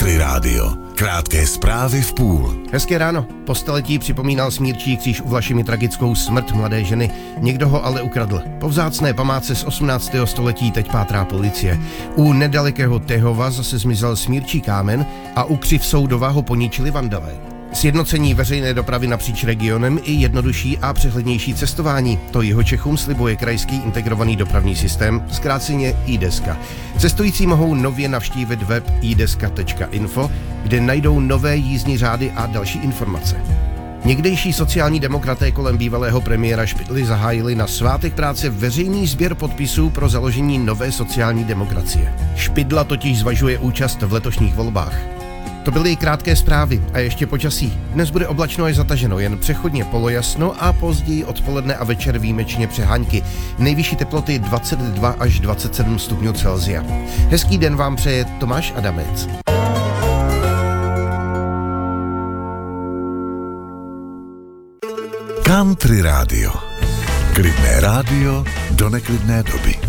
Country Rádio. Krátké zprávy v půl. Hezké ráno. Po staletí připomínal smírčí kříž u Vlašimi tragickou smrt mladé ženy. Někdo ho ale ukradl. Po vzácné památce z 18. století teď pátrá policie. U nedalekého Tehova zase zmizel smírčí kámen a u Křivsoudova ho poničili vandalé. Sjednocení veřejné dopravy napříč regionem i jednodušší a přehlednější cestování. To Jihočechům slibuje krajský integrovaný dopravní systém, zkráceně iDeska. Cestující mohou nově navštívit web iDeska.info, kde najdou nové jízdní řády a další informace. Někdejší sociální demokraté kolem bývalého premiéra Špidly zahájili na svátek práce veřejný sběr podpisů pro založení nové sociální demokracie. Špidla totiž zvažuje účast v letošních volbách. To byly krátké zprávy a ještě počasí. Dnes bude oblačno až zataženo, jen přechodně polojasno a později odpoledne a večer výjimečně přehánky. Nejvyšší teploty 22 až 27 stupňů Celsia. Hezký den vám přeje Tomáš Adamec. Country Rádio. Klidné rádio do neklidné doby.